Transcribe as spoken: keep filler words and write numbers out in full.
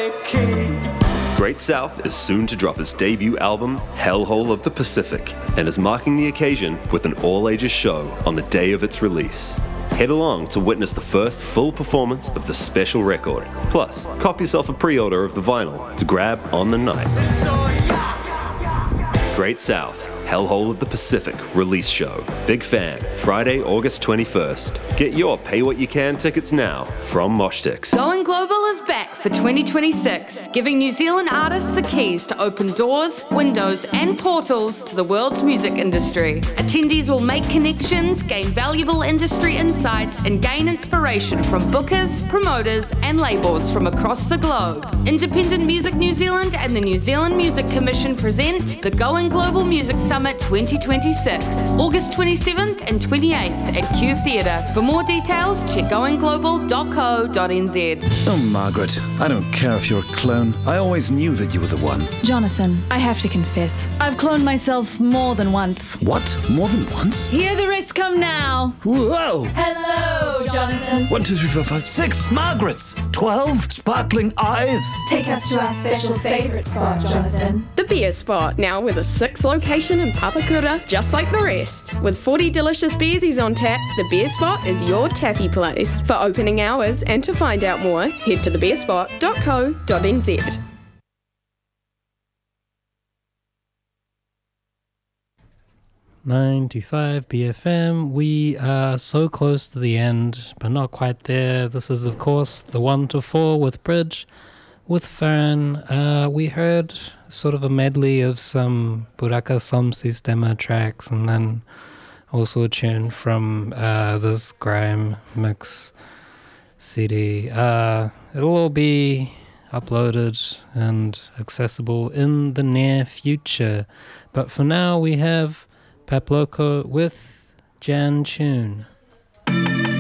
Great South is soon to drop its debut album, Hellhole of the Pacific, and is marking the occasion with an all-ages show on the day of its release. Head along to witness the first full performance of the special record. Plus, cop yourself a pre-order of the vinyl to grab on the night. Great South, Hellhole of the Pacific release show. Big Fan, Friday, August twenty-first. Get your Pay What You Can tickets now from Moshtix. Going Global is back for twenty twenty-six, giving New Zealand artists the keys to open doors, windows, and portals to the world's music industry. Attendees will make connections, gain valuable industry insights, and gain inspiration from bookers, promoters, and labels from across the globe. Independent Music New Zealand and the New Zealand Music Commission present the Going Global Music Summit twenty twenty-six, August twenty-seventh and twenty-eighth at Q Theatre. For more details, check going global dot co dot n z. Oh, Margaret, I don't care if you're a clone. I always knew that you were the one. Jonathan, I have to confess, I've cloned myself more than once. What? More than once? Here the rest come now. Whoa! Hello, Jonathan. One, two, three, four, five, six Margarets! Twelve sparkling eyes! Take us to our special favourite spot, Jonathan. The Beer Spot, now with a sixth location in Papakura, just like the rest. With forty delicious beersies on tap, The Beer Spot is your tappy place. For opening hours and to find out more, head to the beer spot dot co dot n z. ninety-five B F M. We are so close to the end, but not quite there. This is, of course, the one to four with Bridge, with Fern. Uh, we heard sort of a medley of some Buraka Som Sistema tracks, and then also a tune from uh, this grime mix C D. Uh, it'll all be uploaded and accessible in the near future. But for now, we have Paploco with Jan Tune.